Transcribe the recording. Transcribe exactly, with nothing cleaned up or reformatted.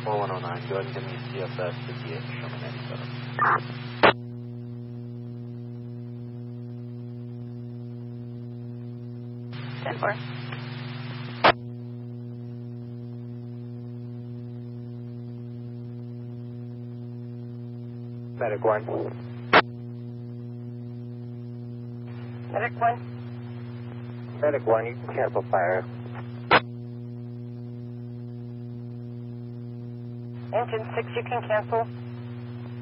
four one oh nine, go ahead and give me C F S fifty-eight, Sherman ninety-seven. ten four. Medic one. Medic one. Medic one, you can cancel fire. Engine six, you can cancel.